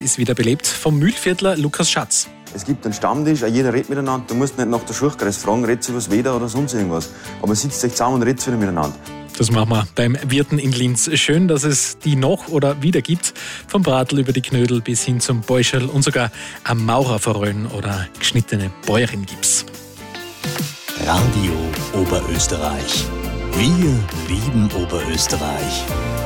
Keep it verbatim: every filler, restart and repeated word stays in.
ist wieder belebt vom Mühlviertler Lukas Schatz. Es gibt einen Stammtisch, jeder redet miteinander. Du musst nicht nach der Schulkreis fragen, redet über das Wetter oder sonst irgendwas. Aber man sitzt sich zusammen und redet wieder miteinander. Das machen wir beim Wirten in Linz. Schön, dass es die noch oder wieder gibt. Vom Bratl über die Knödel bis hin zum Beuschel und sogar am Maurerforellen oder geschnittene Bäuerin gibt's. Radio Oberösterreich. Wir lieben Oberösterreich.